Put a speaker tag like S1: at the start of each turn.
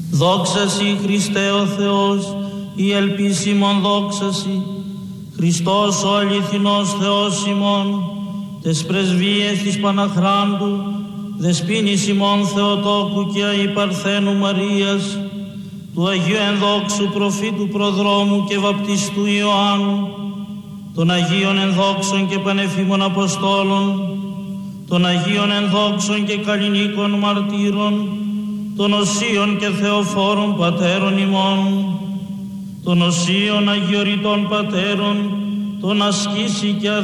S1: Δόξα Σοι Χριστέ ο Θεός, η ελπίσιμον δόξα Σοι, Χριστός ο αληθινός Θεός ημών, τες πρεσβείες της Παναχράντου, δεσποίνης ημών Θεοτόκου και αϊπαρθένου Μαρίας, του Αγίου Ενδόξου προφήτου προδρόμου και βαπτιστού Ιωάννου, των Αγίων Ενδόξων και Πανεφήμων Αποστόλων, των Αγίων Ενδόξων και Καλλινίκων Μαρτύρων, των Οσίων και Θεοφόρων Πατέρων ημών, των Οσίων Αγιοριτών Πατέρων, των ασκήσει και